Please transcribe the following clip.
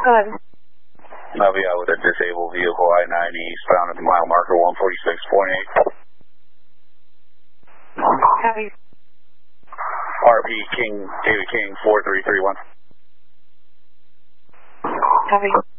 Go ahead. Copy, with a disabled vehicle I-90 eastbound at the mile marker 146.8. Copy. RP King, David King, 4331. Copy.